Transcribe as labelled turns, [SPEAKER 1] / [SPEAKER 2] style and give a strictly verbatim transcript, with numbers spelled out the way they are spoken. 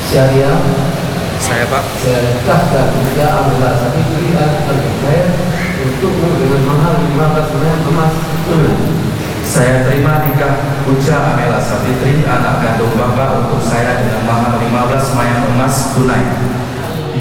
[SPEAKER 1] Syariah.
[SPEAKER 2] Saya Pak.
[SPEAKER 1] Saya nikahkan Ida Amila Sabitri Al-Zubair untukmu dengan mahar lima belas emas tunai.
[SPEAKER 2] Saya terima nikah Uja Amela Sabitri, anak kandung Bapak, untuk saya dengan mahar lima belas mayang emas tunai.